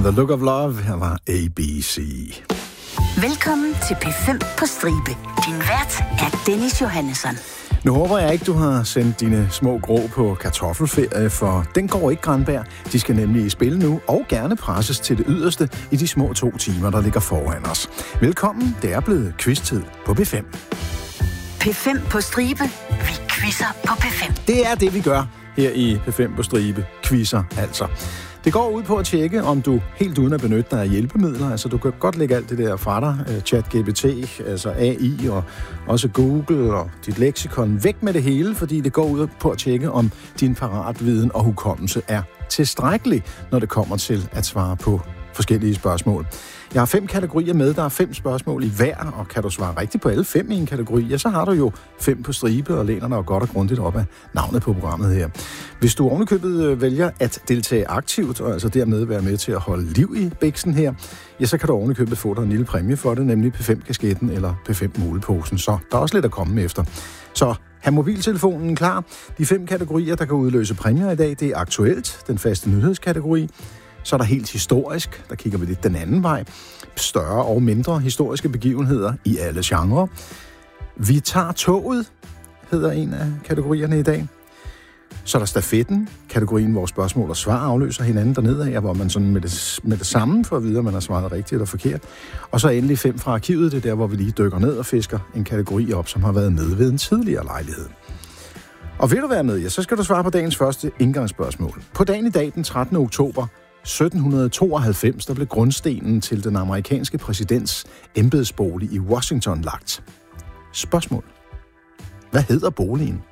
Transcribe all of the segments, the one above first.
The Look of Love. Her var ABC. Velkommen til P5 på stribe. Din vært er Dennis Johannesson. Nu håber jeg ikke, du har sendt dine små grå på kartoffelferie, for den går ikke, Granberg. De skal nemlig i spil nu, og gerne presses til det yderste i de små 2 timer, der ligger foran os. Velkommen, det er blevet quiz-tid på P5. P5 på stribe. Vi quizzer på P5. Det er det, vi gør her i P5 på stribe. Quizzer, altså. Det går ud på at tjekke, om du helt uden at benytte dig af hjælpemidler, altså du kan godt lægge alt det der fra dig, ChatGPT, altså AI og også Google og dit leksikon, væk med det hele, fordi det går ud på at tjekke, om din paratviden og hukommelse er tilstrækkelig, når det kommer til at svare på forskellige spørgsmål. Jeg har 5 kategorier med, der er 5 spørgsmål i hver, og kan du svare rigtigt på alle 5 i en kategori, ja, så har du jo 5 på stribe og læner dig jo godt og grundigt op af navnet på programmet her. Hvis du ovenikøbet vælger at deltage aktivt, og altså dermed være med til at holde liv i biksen her, ja, så kan du ovenikøbet få dig en lille præmie for det, nemlig P5-kasketten eller P5-muleposen, så der er også lidt at komme efter. Så have mobiltelefonen klar. De 5 kategorier, der kan udløse præmier i dag, det er aktuelt, den faste nyhedskategori. Så er der helt historisk, der kigger vi lidt den anden vej. Større og mindre historiske begivenheder i alle genrer. Vi tager toget, hedder en af kategorierne i dag. Så er der stafetten, kategorien, hvor spørgsmål og svar afløser hinanden dernede af, hvor man sådan med det samme får at vide, om man har svaret rigtigt eller forkert. Og så endelig 5 fra arkivet, det er der, hvor vi lige dykker ned og fisker en kategori op, som har været med ved en tidligere lejlighed. Og vil du være med, ja, så skal du svare på dagens første indgangsspørgsmål. På dagen i dag, den 13. oktober 1792, der blev grundstenen til den amerikanske præsidents embedsbolig i Washington lagt. Spørgsmål. Hvad hedder boligen?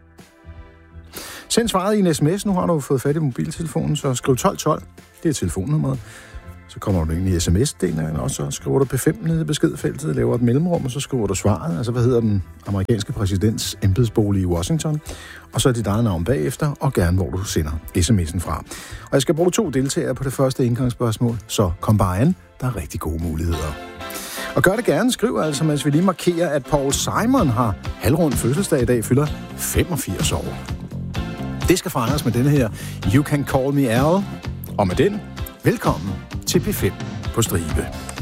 Send svaret i en sms. Nu har du fået fat i mobiltelefonen, så skriv 1212. Det er telefonnummeret. Så kommer du ind i sms-delen, og så skriver du P5 nede i beskedfeltet, laver et mellemrum, og så skriver du svaret. Altså, hvad hedder den amerikanske præsidents embedsbolig i Washington? Og så er dit eget navn bagefter, og gerne hvor du sender sms'en fra. Og jeg skal bruge 2 deltagere på det første indgangsspørgsmål, så kom bare an. Der er rigtig gode muligheder. Og gør det gerne. Skriv altså, mens vi lige markerer, at Paul Simon har halvrund fødselsdag i dag, fylder 85 år. Det skal fejres med denne her You Can Call Me Al. Og med den, velkommen til P5 på stribe.